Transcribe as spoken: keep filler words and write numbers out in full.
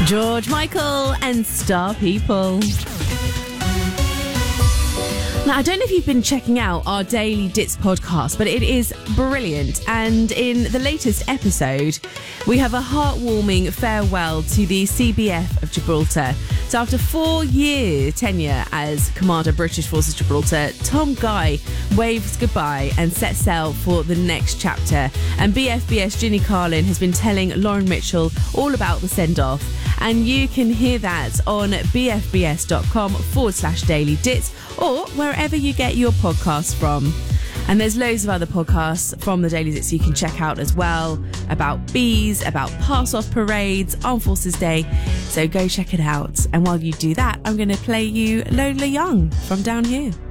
George Michael and Star People. Now, I don't know if you've been checking out our Daily Dits podcast, but it is brilliant. And in the latest episode, we have a heartwarming farewell to the C B F of Gibraltar. So after four-year tenure as Commander British Forces Gibraltar, Tom Guy waves goodbye and sets sail for the next chapter. And B F B S Ginny Carlin has been telling Lauren Mitchell all about the send-off. And you can hear that on bfbs.com forward slash daily dits or wherever you get your podcasts from. And there's loads of other podcasts from the Daily Dits you can check out as well, about bees, about pass-off parades, Armed Forces Day. So go check it out. And while you do that, I'm going to play you Lola Young from Down Here.